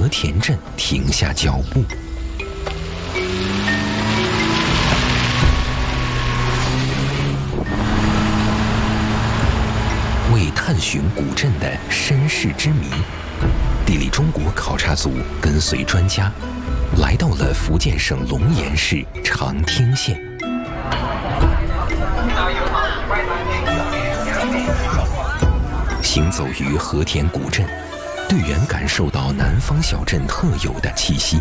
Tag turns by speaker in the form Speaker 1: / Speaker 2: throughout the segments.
Speaker 1: 和田镇停下脚步。为探寻古镇的身世之谜，地理中国考察组跟随专家来到了福建省龙岩市长汀县。行走于和田古镇，队员感受到南方小镇特有的气息。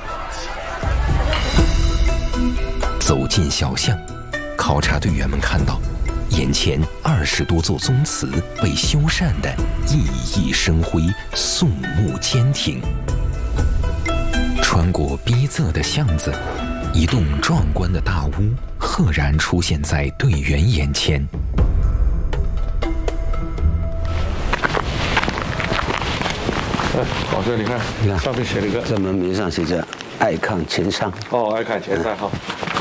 Speaker 1: 走进小巷，考察队员们看到眼前20多座宗祠被修缮得熠熠生辉，肃穆坚挺。穿过逼仄的巷子，一栋壮观的大屋赫然出现在队员眼前。
Speaker 2: 好，这你看，上面写了一个，
Speaker 3: 这门楣上写着“爱看前上”。
Speaker 2: 哦，爱看前上哈。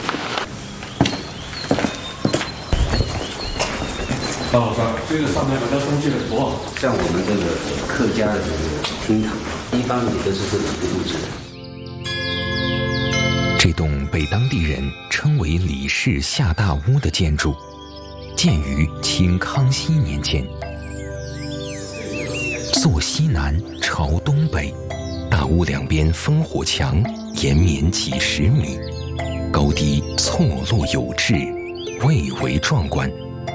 Speaker 2: 哦，这个上面好像东西很多。
Speaker 3: 像我们这个客家的这个厅堂，一般也都是这种布置的。
Speaker 1: 这栋被当地人称为李氏下大屋的建筑，建于清康熙年间。坐西南朝东北，大屋两边烽火墙延绵几十米，高低错落有致，蔚为壮观。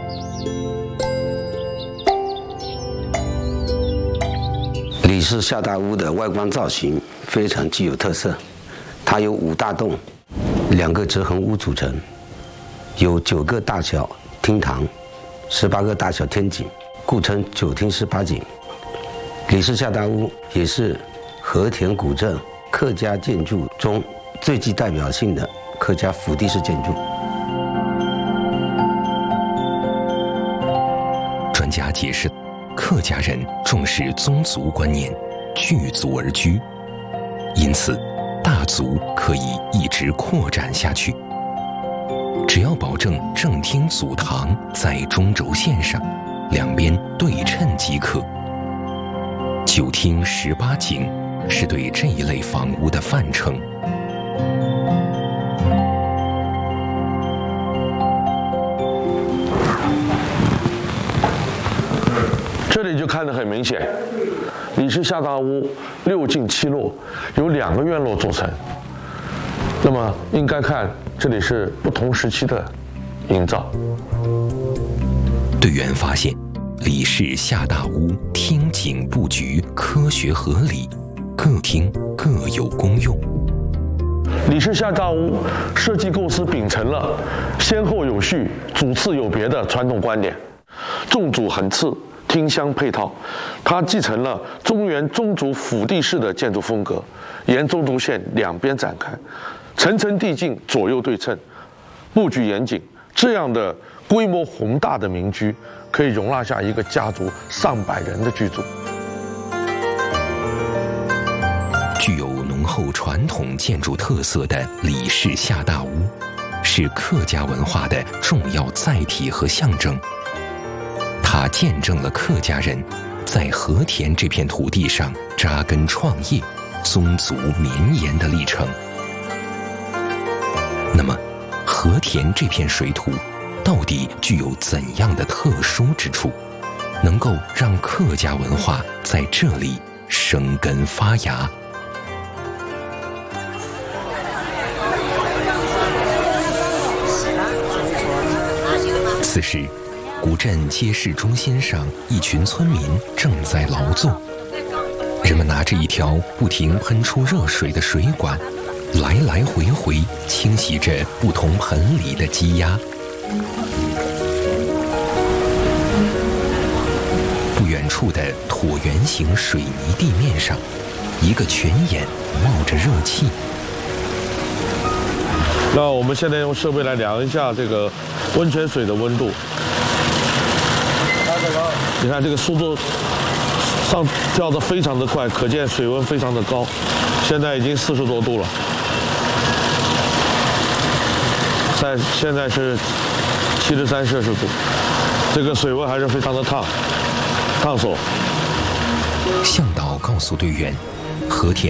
Speaker 3: 李氏下大屋的外观造型非常具有特色，它由5大栋、2个折痕屋组成，有9个大小厅堂、18个大小天井，故称9厅18井。李氏下大屋也是和田古镇客家建筑中最具代表性的客家府邸式建筑。
Speaker 1: 专家解释，客家人重视宗族观念，聚族而居，因此大族可以一直扩展下去。只要保证正厅祖堂在中轴线上，两边对称即可。9厅18井是对这一类房屋的泛称。
Speaker 2: 这里就看得很明显，李氏下大屋6进7落，由2个院落组成。那么应该看这里是不同时期的营造。
Speaker 1: 队员发现，李氏下大屋厅井布局科学合理，各厅各有功用。
Speaker 2: 李氏下大屋设计构思秉承了先后有序、主次有别的传统观点，纵主横次，厅相配套。它继承了中原宗族府邸式的建筑风格，沿中轴线两边展开，层层递进，左右对称，布局严谨。这样的规模宏大的民居，可以容纳下一个家族上百人的居住。
Speaker 1: 具有浓厚传统建筑特色的李氏下大屋，是客家文化的重要载体和象征。它见证了客家人在和田这片土地上扎根创业、宗族绵延的历程。那么，和田这片水土到底具有怎样的特殊之处，能够让客家文化在这里生根发芽？此时，古镇街市中心上，一群村民正在劳作。人们拿着一条不停喷出热水的水管，来来回回清洗着不同盆里的鸡鸭。不远处的椭圆形水泥地面上，一个泉眼冒着热气。
Speaker 2: 那我们现在用设备来量一下这个温泉水的温度。你看这个速度上跳得非常的快，可见水温非常的高，现在已经40多度了。现在是73摄氏度，这个水温还是非常的烫手。
Speaker 1: 向导告诉队员，和田